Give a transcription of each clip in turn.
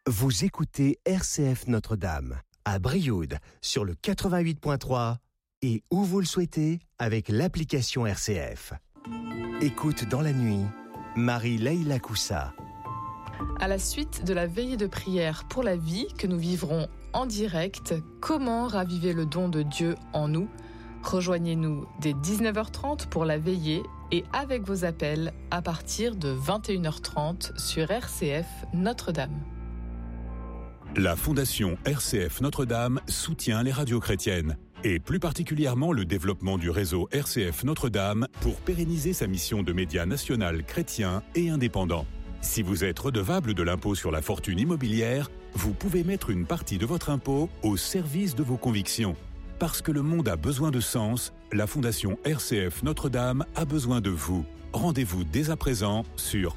Vous écoutez RCF Notre-Dame à Brioude sur le 88.3 et où vous le souhaitez avec l'application RCF. Écoute dans la nuit, Marie-Leila Coussa. À la suite de la veillée de prière pour la vie que nous vivrons en direct, comment raviver le don de Dieu en nous ? Rejoignez-nous dès 19h30 pour la veillée et avec vos appels à partir de 21h30 sur RCF Notre-Dame. La Fondation RCF Notre-Dame soutient les radios chrétiennes et plus particulièrement le développement du réseau RCF Notre-Dame pour pérenniser sa mission de média national chrétien et indépendant. Si vous êtes redevable de l'impôt sur la fortune immobilière, vous pouvez mettre une partie de votre impôt au service de vos convictions. Parce que le monde a besoin de sens, la Fondation RCF Notre-Dame a besoin de vous. Rendez-vous dès à présent sur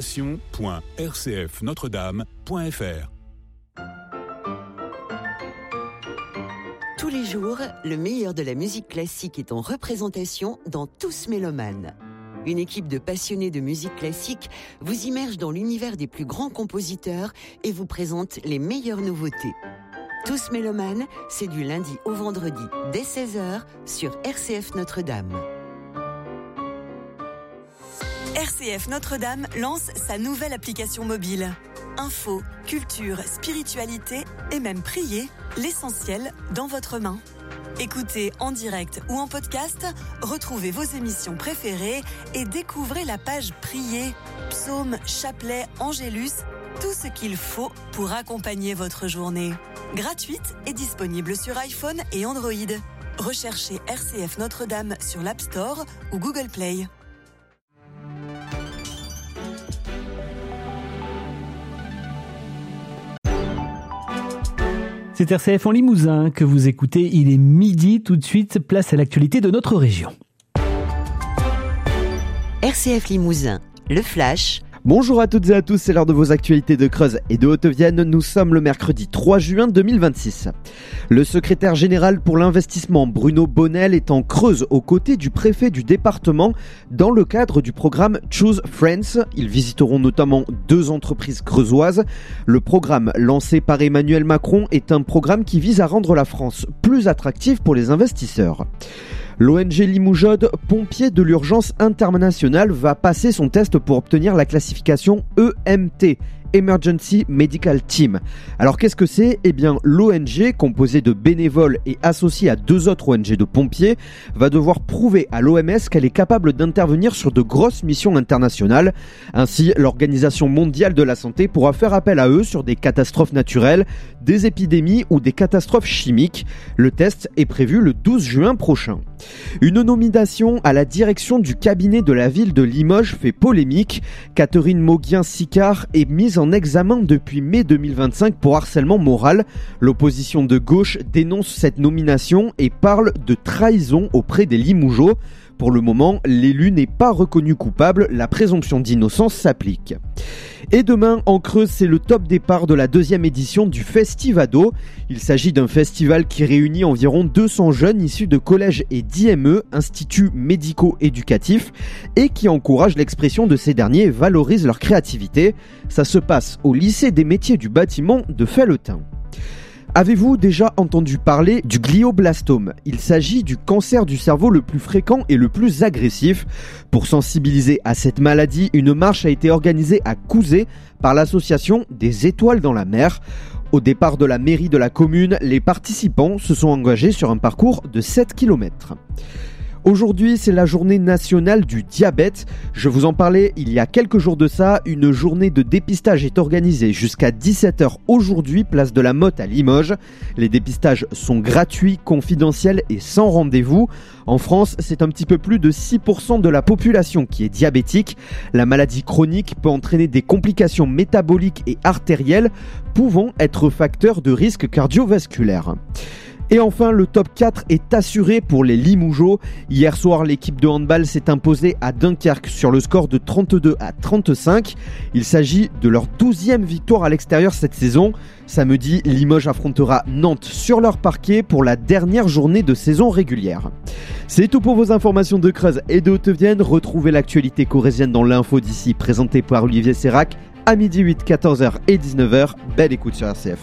fondation.rcfnotredame.fr. Tous les jours, le meilleur de la musique classique est en représentation dans Tous Mélomanes. Une équipe de passionnés de musique classique vous immerge dans l'univers des plus grands compositeurs et vous présente les meilleures nouveautés. Tous Mélomanes, c'est du lundi au vendredi dès 16h sur RCF Notre-Dame. RCF Notre-Dame lance sa nouvelle application mobile. Info, culture, spiritualité et même prier, l'essentiel dans votre main. Écoutez en direct ou en podcast, retrouvez vos émissions préférées et découvrez la page Prier, psaumes, chapelets, angélus, tout ce qu'il faut pour accompagner votre journée. Gratuite et disponible sur iPhone et Android. Recherchez RCF Notre-Dame sur l'App Store ou Google Play. C'est RCF en Limousin que vous écoutez. Il est midi, tout de suite, place à l'actualité de notre région. RCF Limousin, le Flash. Bonjour à toutes et à tous, c'est l'heure de vos actualités de Creuse et de Haute-Vienne. Nous sommes le mercredi 3 juin 2026. Le secrétaire général pour l'investissement Bruno Bonnel est en Creuse aux côtés du préfet du département dans le cadre du programme Choose Friends. Ils visiteront notamment 2 entreprises creusoises. Le programme lancé par Emmanuel Macron est un programme qui vise à rendre la France plus attractive pour les investisseurs. L'ONG Limoujodes, pompiers de l'urgence internationale, va passer son test pour obtenir la classification EMT, Emergency Medical Team. Alors qu'est-ce que c'est ? Eh bien l'ONG, composée de bénévoles et associée à 2 autres ONG de pompiers, va devoir prouver à l'OMS qu'elle est capable d'intervenir sur de grosses missions internationales. Ainsi, l'Organisation mondiale de la santé pourra faire appel à eux sur des catastrophes naturelles, des épidémies ou des catastrophes chimiques. Le test est prévu le 12 juin prochain. Une nomination à la direction du cabinet de la ville de Limoges fait polémique. Catherine Mauguien-Sicard est mise en examen depuis mai 2025 pour harcèlement moral. L'opposition de gauche dénonce cette nomination et parle de trahison auprès des Limougeaux. Pour le moment, l'élu n'est pas reconnu coupable, la présomption d'innocence s'applique. Et demain, en Creuse, c'est le top départ de la 2e édition du Festivado. Il s'agit d'un festival qui réunit environ 200 jeunes issus de collèges et d'IME, instituts médico-éducatifs, et qui encourage l'expression de ces derniers et valorise leur créativité. Ça se passe au lycée des métiers du bâtiment de Felletin. Avez-vous déjà entendu parler du glioblastome ? Il s'agit du cancer du cerveau le plus fréquent et le plus agressif. Pour sensibiliser à cette maladie, une marche a été organisée à Couzé par l'association des Étoiles dans la mer. Au départ de la mairie de la commune, les participants se sont engagés sur un parcours de 7 km. Aujourd'hui, c'est la journée nationale du diabète. Je vous en parlais il y a quelques jours de ça. Une journée de dépistage est organisée jusqu'à 17h aujourd'hui, place de la Motte à Limoges. Les dépistages sont gratuits, confidentiels et sans rendez-vous. En France, c'est un petit peu plus de 6% de la population qui est diabétique. La maladie chronique peut entraîner des complications métaboliques et artérielles, pouvant être facteur de risque cardiovasculaire. Et enfin, le top 4 est assuré pour les Limougeaux. Hier soir, l'équipe de handball s'est imposée à Dunkerque sur le score de 32-35. Il s'agit de leur 12e victoire à l'extérieur cette saison. Samedi, Limoges affrontera Nantes sur leur parquet pour la dernière journée de saison régulière. C'est tout pour vos informations de Creuse et de Haute-Vienne. Retrouvez l'actualité corrézienne dans l'info d'ici, présentée par Olivier Sérac. à midi 8, 14h et 19h. Belle écoute sur RCF.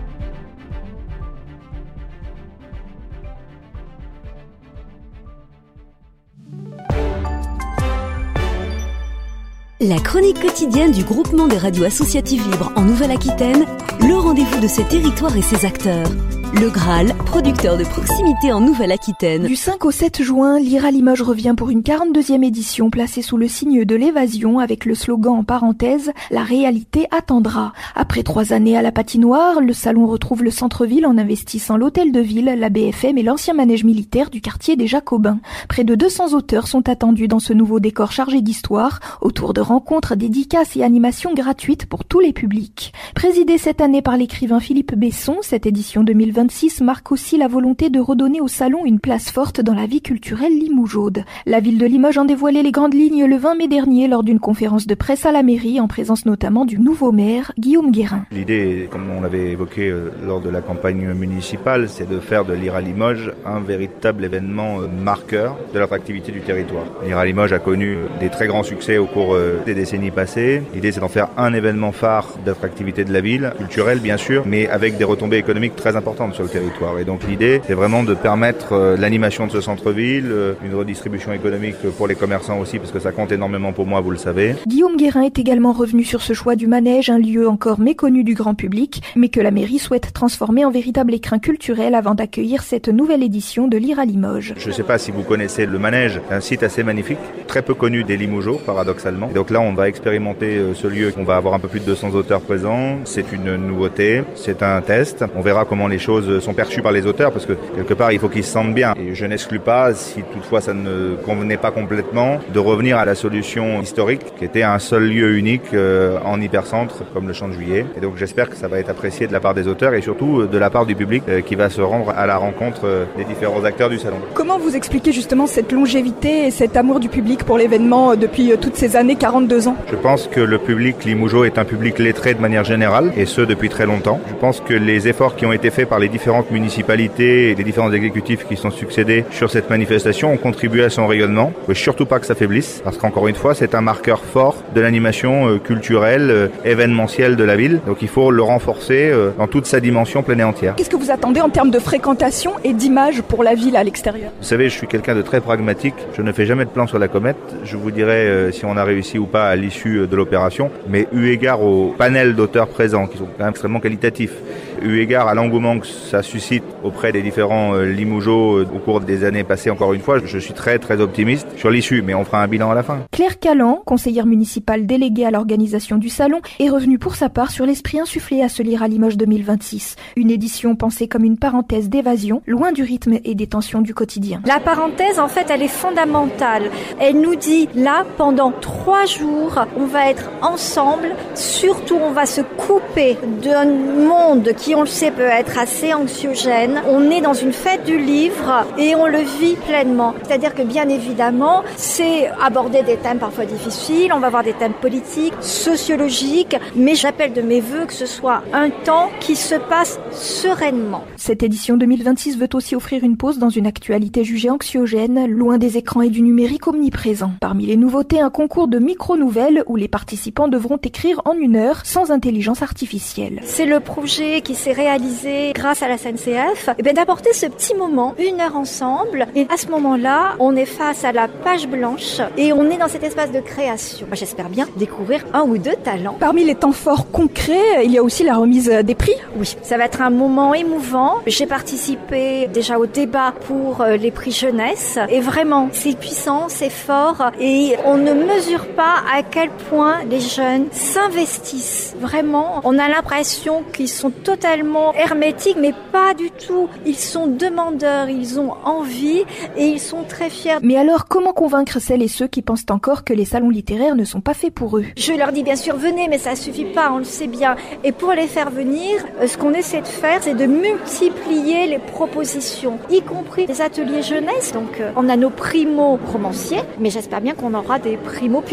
La chronique quotidienne du groupement des radios associatives libres en Nouvelle-Aquitaine, le rendez-vous de ce territoire et ses acteurs. Le Graal, producteur de proximité en Nouvelle-Aquitaine. Du 5 au 7 juin, Lire à Limoges revient pour une 42e édition placée sous le signe de l'évasion avec le slogan en parenthèse « La réalité attendra ». Après 3 années à la patinoire, le salon retrouve le centre-ville en investissant l'hôtel de ville, la BFM et l'ancien manège militaire du quartier des Jacobins. Près de 200 auteurs sont attendus dans ce nouveau décor chargé d'histoire, autour de rencontres, dédicaces et animations gratuites pour tous les publics. Présidée cette année par l'écrivain Philippe Besson, cette édition 2026 marque aussi la volonté de redonner au salon une place forte dans la vie culturelle limougeaude. La ville de Limoges en dévoilait les grandes lignes le 20 mai dernier lors d'une conférence de presse à la mairie en présence notamment du nouveau maire Guillaume Guérin. L'idée, comme on l'avait évoqué lors de la campagne municipale, c'est de faire de Lire à Limoges un véritable événement marqueur de l'attractivité du territoire. Lire à Limoges a connu des très grands succès au cours des décennies passées. L'idée, c'est d'en faire un événement phare d'attractivité de la ville, culturel bien sûr, mais avec des retombées économiques très importantes sur le territoire. Et donc l'idée, c'est vraiment de permettre l'animation de ce centre-ville, une redistribution économique pour les commerçants aussi, parce que ça compte énormément pour moi, vous le savez. Guillaume Guérin est également revenu sur ce choix du manège, un lieu encore méconnu du grand public, mais que la mairie souhaite transformer en véritable écrin culturel avant d'accueillir cette nouvelle édition de Lire à Limoges. Je ne sais pas si vous connaissez le manège, un site assez magnifique, très peu connu des Limougeaux, paradoxalement. Et donc là, on va expérimenter ce lieu, on va avoir un peu plus de 200 auteurs présents, c'est une nouveauté, c'est un test, on verra comment les choses sont perçus par les auteurs, parce que quelque part il faut qu'ils se sentent bien. Et je n'exclus pas, si toutefois ça ne convenait pas complètement, de revenir à la solution historique qui était un seul lieu unique en hypercentre comme le Champ de Juillet. Et donc j'espère que ça va être apprécié de la part des auteurs et surtout de la part du public qui va se rendre à la rencontre des différents acteurs du salon. Comment vous expliquez justement cette longévité et cet amour du public pour l'événement depuis toutes ces années, 42 ans? Je pense que le public limougeaud est un public lettré de manière générale et ce depuis très longtemps. Je pense que les efforts qui ont été faits par les différentes municipalités et les différents exécutifs qui sont succédés sur cette manifestation ont contribué à son rayonnement. Il ne faut surtout pas que ça faiblisse, parce qu'encore une fois, c'est un marqueur fort de l'animation culturelle, événementielle de la ville. Donc il faut le renforcer dans toute sa dimension pleine et entière. Qu'est-ce que vous attendez en termes de fréquentation et d'image pour la ville à l'extérieur? Vous savez, je suis quelqu'un de très pragmatique. Je ne fais jamais de plan sur la comète. Je vous dirai si on a réussi ou pas à l'issue de l'opération. Mais eu égard au panel d'auteurs présents, qui sont quand même extrêmement qualitatifs, eu égard à l'engouement que ça suscite auprès des différents Limougeaux au cours des années passées, encore une fois, je suis très très optimiste sur l'issue, mais on fera un bilan à la fin. Claire Callan, conseillère municipale déléguée à l'organisation du salon, est revenue pour sa part sur l'esprit insufflé à ce Lire à Limoges 2026. Une édition pensée comme une parenthèse d'évasion, loin du rythme et des tensions du quotidien. La parenthèse, en fait, elle est fondamentale. Elle nous dit, là, pendant 3 jours, on va être ensemble, surtout on va se couper d'un monde qui, on le sait, peut être assez anxiogène. On est dans une fête du livre et on le vit pleinement. C'est-à-dire que bien évidemment, c'est aborder des thèmes parfois difficiles, on va avoir des thèmes politiques, sociologiques, mais j'appelle de mes vœux que ce soit un temps qui se passe sereinement. Cette édition 2026 veut aussi offrir une pause dans une actualité jugée anxiogène, loin des écrans et du numérique omniprésent. Parmi les nouveautés, un concours de micro-nouvelles où les participants devront écrire en 1 heure sans intelligence artificielle. C'est le projet qui s'est réalisé grâce à la SNCF, d'apporter ce petit moment, 1 heure ensemble, et à ce moment-là, on est face à la page blanche et on est dans cet espace de création. Moi, j'espère bien découvrir 1 ou 2 talents. Parmi les temps forts concrets, il y a aussi la remise des prix. Oui, ça va être un moment émouvant. J'ai participé déjà au débat pour les prix jeunesse et vraiment, c'est puissant, c'est fort et on ne mesure pas à quel point les jeunes s'investissent. Vraiment, on a l'impression qu'ils sont totalement hermétiques, mais pas du tout. Ils sont demandeurs, ils ont envie et ils sont très fiers. Mais alors, comment convaincre celles et ceux qui pensent encore que les salons littéraires ne sont pas faits pour eux? Je leur dis bien sûr, venez, mais ça suffit pas, on le sait bien. Et pour les faire venir, ce qu'on essaie de faire, c'est de multiplier les propositions, y compris des ateliers jeunesse. Donc, on a nos primo-romanciers, mais j'espère bien qu'on aura des primo-publics.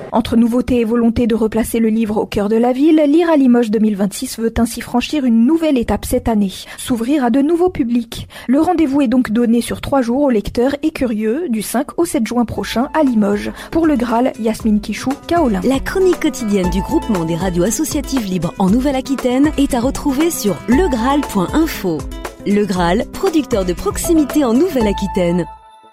Entre nouveautés et volonté de replacer le livre au cœur de la ville, Lire à Limoges 2026 veut ainsi franchir une nouvelle étape cette année, s'ouvrir à de nouveaux publics. Le rendez-vous est donc donné sur 3 jours aux lecteurs et curieux du 5 au 7 juin prochain à Limoges. Pour le Graal, Yasmine Kichou, Kaolin. La chronique quotidienne du groupement des radios associatives libres en Nouvelle-Aquitaine est à retrouver sur legraal.info. Le Graal, producteur de proximité en Nouvelle-Aquitaine.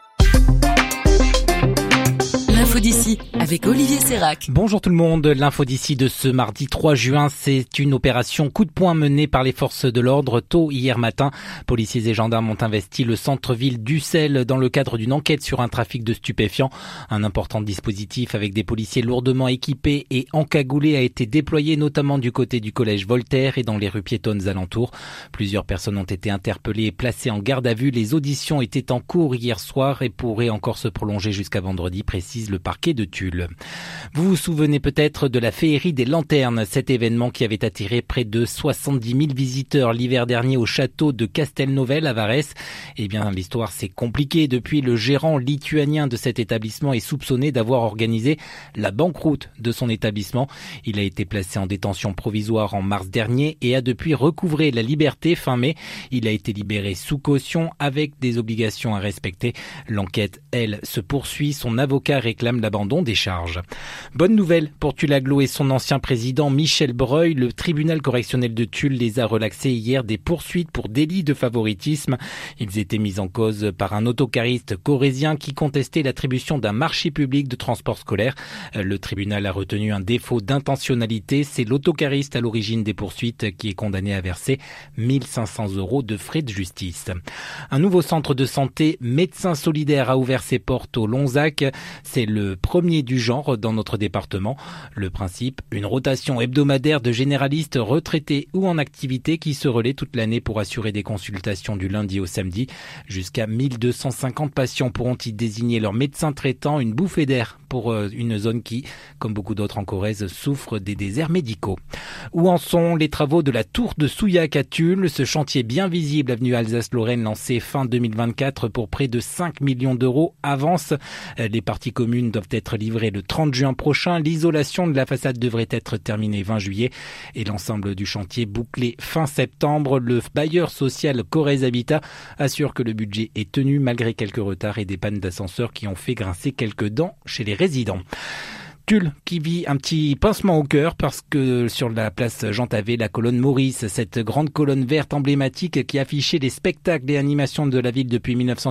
L'info d'ici avec Olivier Sérac. Bonjour tout le monde, l'info d'ici de ce mardi 3 juin, c'est une opération coup de poing menée par les forces de l'ordre tôt hier matin. Policiers et gendarmes ont investi le centre-ville d'Ussel dans le cadre d'une enquête sur un trafic de stupéfiants. Un important dispositif avec des policiers lourdement équipés et encagoulés a été déployé notamment du côté du collège Voltaire et dans les rues piétonnes alentours. Plusieurs personnes ont été interpellées et placées en garde à vue. Les auditions étaient en cours hier soir et pourraient encore se prolonger jusqu'à vendredi, précise le parquet de Tulle. Vous vous souvenez peut-être de la féerie des lanternes, cet événement qui avait attiré près de 70 000 visiteurs l'hiver dernier au château de Castelnovel à Varès. Eh bien, l'histoire s'est compliquée depuis. Le gérant lituanien de cet établissement est soupçonné d'avoir organisé la banqueroute de son établissement. Il a été placé en détention provisoire en mars dernier et a depuis recouvré la liberté fin mai. Il a été libéré sous caution avec des obligations à respecter. L'enquête, elle, se poursuit. Son avocat réclame l'abandon des charges. Bonne nouvelle pour Tulle-Agglo et son ancien président Michel Breuil. Le tribunal correctionnel de Tulle les a relaxés hier des poursuites pour délit de favoritisme. Ils étaient mis en cause par un autocariste corrézien qui contestait l'attribution d'un marché public de transport scolaire. Le tribunal a retenu un défaut d'intentionnalité. C'est l'autocariste à l'origine des poursuites qui est condamné à verser 1 500 € de frais de justice. Un nouveau centre de santé Médecins Solidaires a ouvert ses portes au Lonzac. C'est le premier du genre dans notre département. Le principe, une rotation hebdomadaire de généralistes retraités ou en activité qui se relaient toute l'année pour assurer des consultations du lundi au samedi. Jusqu'à 1250 patients pourront y désigner leur médecin traitant, une bouffée d'air pour une zone qui, comme beaucoup d'autres en Corrèze, souffre des déserts médicaux. Où en sont les travaux de la tour de Souillac à Tulle? Ce chantier bien visible avenue Alsace-Lorraine lancé fin 2024 pour près de 5 millions d'euros avance. Les parties communes doivent être livrées le 30 juin prochain. L'isolation de la façade devrait être terminée 20 juillet et l'ensemble du chantier bouclé fin septembre. Le bailleur social Corrèze Habitat assure que le budget est tenu malgré quelques retards et des pannes d'ascenseurs qui ont fait grincer quelques dents chez les résidents. Tulle qui vit un petit pincement au cœur parce que sur la place Jean Tavet, la colonne Maurice, cette grande colonne verte emblématique qui affichait les spectacles et animations de la ville depuis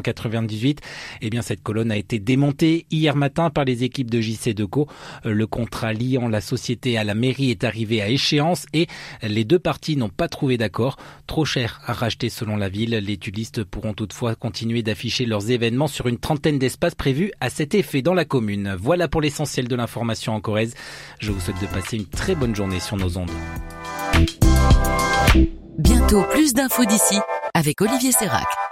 1998, eh bien cette colonne a été démontée hier matin par les équipes de JC Decaux. Le contrat liant la société à la mairie est arrivé à échéance et les deux parties n'ont pas trouvé d'accord. Trop cher à racheter selon la ville. Les tullistes pourront toutefois continuer d'afficher leurs événements sur une trentaine d'espaces prévus à cet effet dans la commune. Voilà pour l'essentiel de l'information en Corrèze. Je vous souhaite de passer une très bonne journée sur nos ondes. Bientôt plus d'infos d'ici avec Olivier Sérac.